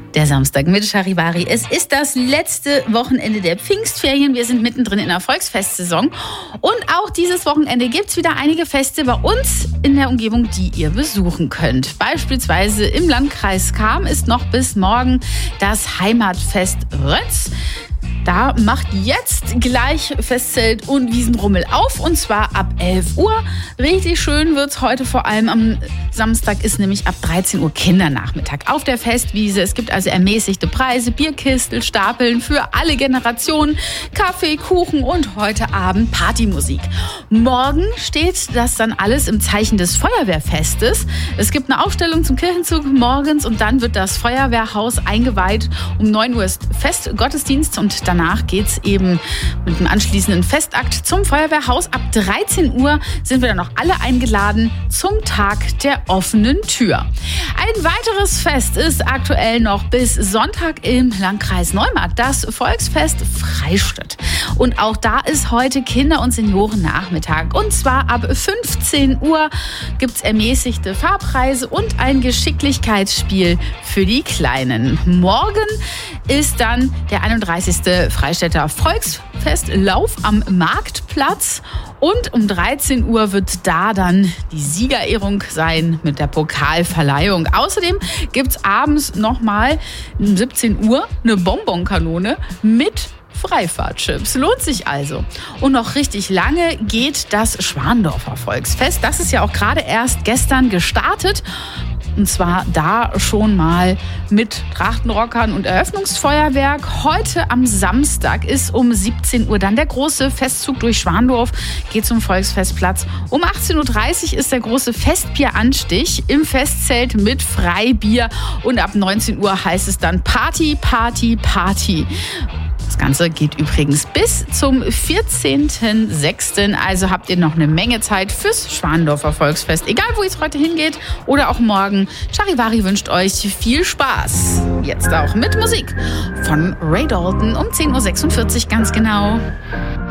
Der Samstag mit Charivari. Es ist das letzte Wochenende der Pfingstferien. Wir sind mittendrin in der Volksfestsaison. Und auch dieses Wochenende gibt es wieder einige Feste bei uns in der Umgebung, die ihr besuchen könnt. Beispielsweise im Landkreis Cham ist noch bis morgen das Heimatfest Rötz. Da macht jetzt gleich Festzelt und Wiesenrummel auf, und zwar ab 11 Uhr. Richtig schön wird's heute, vor allem am Samstag ist nämlich ab 13 Uhr Kindernachmittag auf der Festwiese. Es gibt also ermäßigte Preise, Bierkistel, Stapeln für alle Generationen, Kaffee, Kuchen und heute Abend Partymusik. Morgen steht das dann alles im Zeichen des Feuerwehrfestes. Es gibt eine Aufstellung zum Kirchenzug morgens und dann wird das Feuerwehrhaus eingeweiht. Um 9 Uhr ist Festgottesdienst und danach geht's eben mit dem anschließenden Festakt zum Feuerwehrhaus. Ab 13 Uhr sind wir dann noch alle eingeladen zum Tag der offenen Tür. Ein weiteres Fest ist aktuell noch bis Sonntag im Landkreis Neumarkt, das Volksfest Freistadt. Und auch da ist heute Kinder- und Seniorennachmittag. Und zwar ab 15 Uhr gibt's ermäßigte Fahrpreise und ein Geschicklichkeitsspiel für die Kleinen. Morgen ist dann der 31. Freistädter Volksfestlauf am Marktplatz. Und um 13 Uhr wird da dann die Siegerehrung sein mit der Pokalverleihung. Außerdem gibt's abends nochmal um 17 Uhr eine Bonbonkanone mit Freifahrtchips. Lohnt sich also. Und noch richtig lange geht das Schwandorfer Volksfest. Das ist ja auch gerade erst gestern gestartet. Und zwar da schon mal mit Trachtenrockern und Eröffnungsfeuerwerk. Heute am Samstag ist um 17 Uhr dann der große Festzug durch Schwandorf, geht zum Volksfestplatz. Um 18.30 Uhr ist der große Festbieranstich im Festzelt mit Freibier. Und ab 19 Uhr heißt es dann Party, Party, Party. Das Ganze geht übrigens bis zum 14.06. Also habt ihr noch eine Menge Zeit fürs Schwandorfer Volksfest. Egal, wo es heute hingeht oder auch morgen. Charivari wünscht euch viel Spaß. Jetzt auch mit Musik von Ray Dalton um 10.46 Uhr ganz genau.